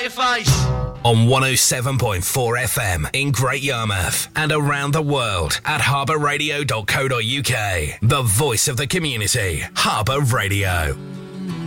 your face. On 107.4 FM in Great Yarmouth and around the world at harbourradio.co.uk. The voice of the community. Harbour Radio.